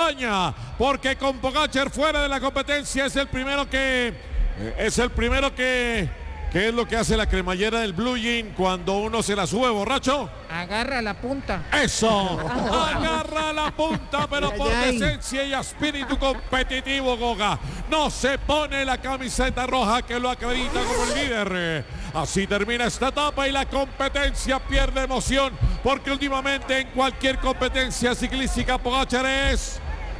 montaña, porque con Pogačar fuera de la competencia es el primero que ¿qué es lo que hace la cremallera del Blue Jean cuando uno se la sube borracho? Agarra la punta. ¡Eso! Agarra la punta, pero por decencia y espíritu competitivo, Goga no se pone la camiseta roja que lo acredita como el líder. Así termina esta etapa y la competencia pierde emoción, porque últimamente en cualquier competencia ciclística Pogačar es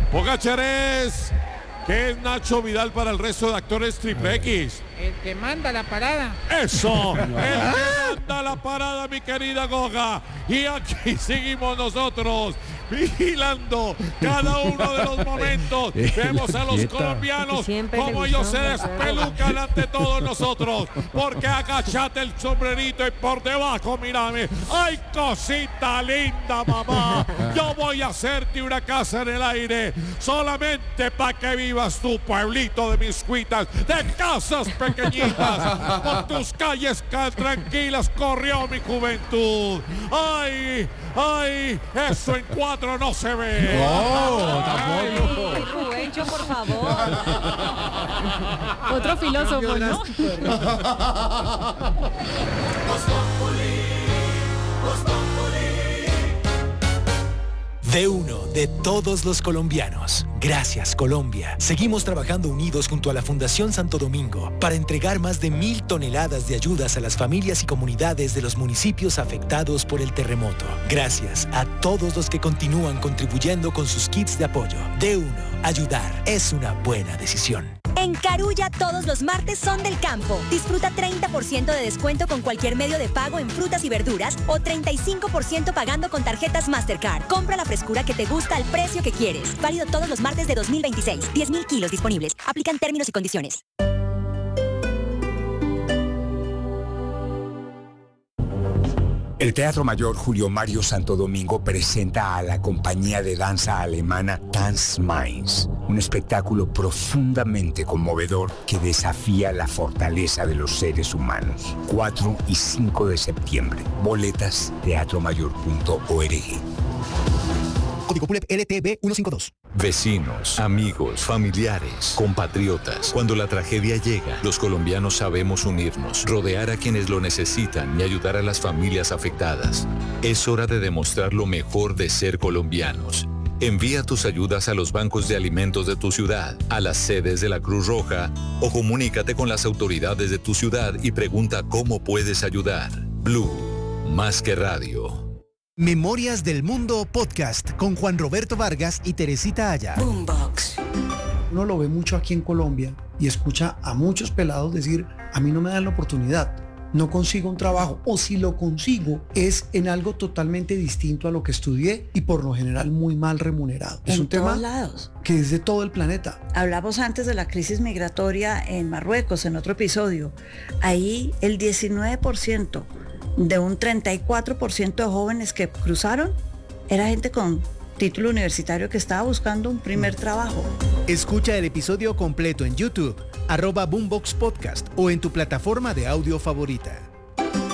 ¿qué es Nacho Vidal para el resto de actores triple X? El que manda la parada. ¡Eso! El que manda la parada, mi querida Goga. Y aquí seguimos nosotros vigilando cada uno de los momentos. Vemos a los colombianos como ellos se despelucan ante todos nosotros. Porque agachate el sombrerito y por debajo, mírame. ¡Ay, cosita linda, mamá! Yo voy a hacerte una casa en el aire solamente para que vivas tu pueblito de Miscuitas, de casas pequeñitas. Por tus calles tranquilas corrió mi juventud. ¡Ay! ¡Ay! Eso en 4 no se ve. No, tampoco. Ay, Rubencho, por favor. Otro filósofo, ¿no? De uno de todos los colombianos. Gracias, Colombia. Seguimos trabajando unidos junto a la Fundación Santo Domingo para entregar más de 1,000 toneladas de ayudas a las familias y comunidades de los municipios afectados por el terremoto. Gracias a todos los que continúan contribuyendo con sus kits de apoyo. De uno, ayudar es una buena decisión. En Carulla todos los martes son del campo. Disfruta 30% de descuento con cualquier medio de pago en frutas y verduras o 35% pagando con tarjetas Mastercard. Compra la frescura que te gusta al precio que quieres. Válido todos los martes de 2026. 10,000 kilos disponibles. Aplican términos y condiciones. El Teatro Mayor Julio Mario Santo Domingo presenta a la compañía de danza alemana Tanz Mainz, un espectáculo profundamente conmovedor que desafía la fortaleza de los seres humanos. 4 y 5 de septiembre. Boletas teatromayor.org. Código PULEP LTB 152. Vecinos, amigos, familiares, compatriotas. Cuando la tragedia llega, los colombianos sabemos unirnos, rodear a quienes lo necesitan y ayudar a las familias afectadas. Es hora de demostrar lo mejor de ser colombianos. Envía tus ayudas a los bancos de alimentos de tu ciudad, a las sedes de la Cruz Roja o comunícate con las autoridades de tu ciudad y pregunta cómo puedes ayudar. Blue, más que radio. Memorias del Mundo Podcast con Juan Roberto Vargas y Teresita Aya. Boombox. Uno lo ve mucho aquí en Colombia y escucha a muchos pelados decir, a mí no me dan la oportunidad, no consigo un trabajo, o si lo consigo es en algo totalmente distinto a lo que estudié y por lo general muy mal remunerado. Es un tema que es de todo el planeta. Hablamos antes de la crisis migratoria en Marruecos en otro episodio. Ahí el 19% de un 34% de jóvenes que cruzaron era gente con título universitario que estaba buscando un primer trabajo. Escucha el episodio completo en YouTube, @Boombox Podcast o en tu plataforma de audio favorita.